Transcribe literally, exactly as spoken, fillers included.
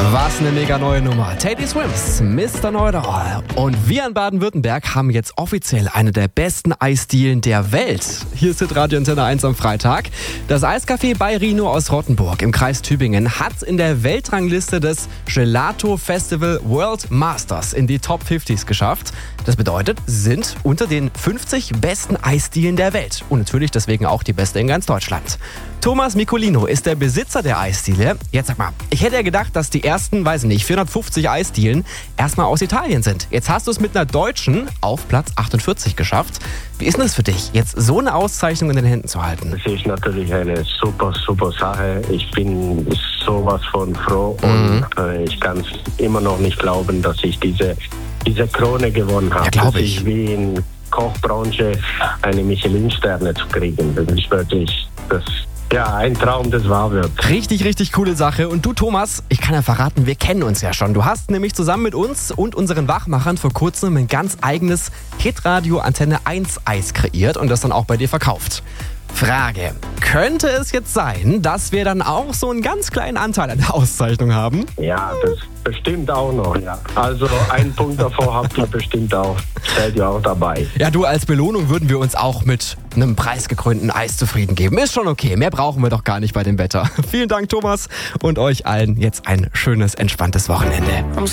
Was eine mega neue Nummer. Teddy Swims, Mister Know-it-all. Und wir in Baden-Württemberg haben jetzt offiziell eine der besten Eisdielen der Welt. Hier ist Radio Antenne eins am Freitag. Das Eiscafé bei Rino aus Rottenburg im Kreis Tübingen hat in der Weltrangliste des Gelato Festival World Masters in die Top fünfzig geschafft. Das bedeutet, sie sind unter den fünfzig besten Eisdielen der Welt. Und natürlich deswegen auch die beste in ganz Deutschland. Thomas Micolino ist der Besitzer der Eisdiele. Jetzt sag mal, ich hätte ja gedacht, dass die ersten, weiß ich nicht, vierhundertfünfzig Eisdielen erstmal aus Italien sind. Jetzt hast du es mit einer deutschen auf Platz achtundvierzig geschafft. Wie ist denn das für dich, jetzt so eine Auszeichnung in den Händen zu halten? Das ist natürlich eine super, super Sache. Ich bin sowas von froh Mhm. und äh, ich kann es immer noch nicht glauben, dass ich diese, diese Krone gewonnen habe. Ja, glaub Das ich. ist wie in Kochbranche eine Michelin-Sterne zu kriegen. Das ist wirklich das, ja, ein Traum, das wahr wird. Richtig, richtig coole Sache. Und du, Thomas, ich kann ja verraten, wir kennen uns ja schon. Du hast nämlich zusammen mit uns und unseren Wachmachern vor kurzem ein ganz eigenes Hitradio Antenne eins Eis kreiert und das dann auch bei dir verkauft. Frage, könnte es jetzt sein, dass wir dann auch so einen ganz kleinen Anteil an der Auszeichnung haben? Ja, das bestimmt auch noch, ja. Also einen Punkt davor habt ihr bestimmt auch. Seid ihr auch dabei. Ja, du, als Belohnung würden wir uns auch mit einem preisgekrönten Eis zufrieden geben. Ist schon okay, mehr brauchen wir doch gar nicht bei dem Wetter. Vielen Dank, Thomas, und euch allen jetzt ein schönes, entspanntes Wochenende.